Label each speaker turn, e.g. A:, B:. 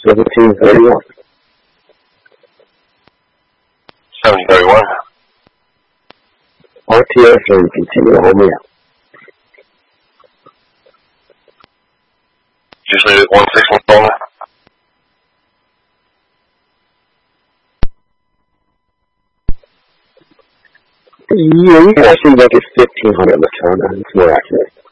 A: 1731.
B: 731.
A: RTO, so you continue to hold me up.
B: Just leave it 161 only.
A: Yeah, you can actually make it 1500 Latona. It's more accurate.